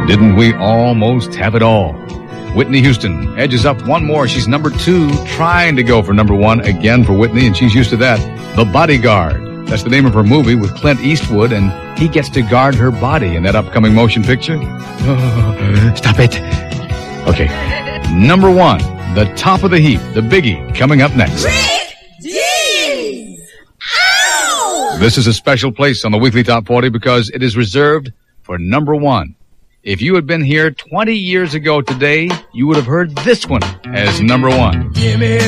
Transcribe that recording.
Didn't we almost have it all? Whitney Houston edges up one more. She's number 2, trying to go for number 1 again for Whitney, and she's used to that. The Bodyguard. That's the name of her movie with Clint Eastwood, and he gets to guard her body in that upcoming motion picture. Oh, stop it. Okay. Number 1, the top of the heap, the biggie, coming up next. Rick Dees! Ow! This is a special place on the Weekly Top 40 because it is reserved for number 1. If you had been here 20 years ago today, you would have heard this one as number 1. Give me